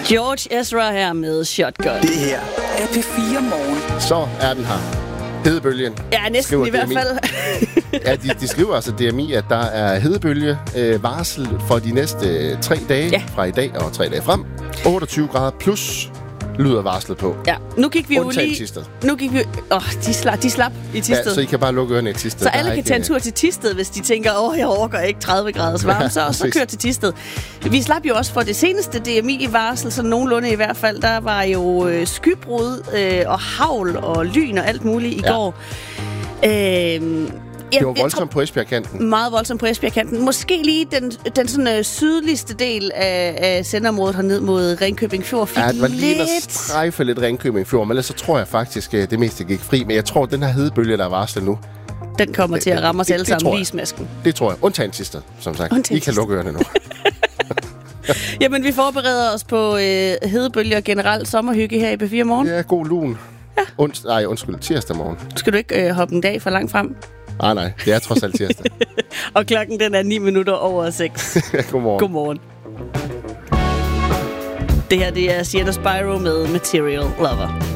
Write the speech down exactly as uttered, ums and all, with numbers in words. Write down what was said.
George Ezra her med Shotgun. Det her er P fire Morgen. Så er den her. Hedebølgen. Ja, næsten i hvert fald. Ja, de, de skriver altså D M I, at der er hedebølge øh, varsel for de næste øh, tre dage, ja. fra i dag og tre dage frem. otteogtyve grader plus lyder varslet på. Ja, nu gik vi jo Undtagen lige... Thisted. Nu gik vi... Åh, oh, de, slap, de slap i Thisted. Ja, så I kan bare lukke ørerne i Thisted. Så alle kan tage en tur til Thisted, hvis de tænker, åh, oh, jeg overgår ikke tredive graders varme, ja, så, så kør til Thisted. Vi slap jo også for det seneste D M I-varsel, så nogenlunde i hvert fald. Der var jo øh, skybrud øh, og havl og lyn og alt muligt i ja. går. Øh, Det var voldsomt på Esbjerg-kanten. Meget voldsomt på Esbjerg-kanten. Måske lige den, den sådan, øh, sydligste del af, af sendeområdet herned mod Ringkøbing Fjord fik ja, det var lige lidt... at strejfe lidt Ringkøbing Fjord, men ellers så tror jeg faktisk, at det meste gik fri. Men jeg tror, at den her hedebølge, der er varslet nu... Den kommer det, til at ramme os alle sammen lige i smasken. Det tror jeg. Undtagen Thisted, som sagt. Undtagen I kan lukke ørerne nu. Jamen, vi forbereder os på øh, hedebølge og generelt sommerhygge her i P fire Morgen. Ja, god lun. Ja. Ons- nej, undskyld, tirsdag morgen. Skal du ikke øh, hoppe en dag for langt frem? Nej, nej, det er trods alt tirsdag. Og klokken den er ni minutter over seks. Godmorgen. Godmorgen. Det her, det er Sienna Spyro med Material Lover.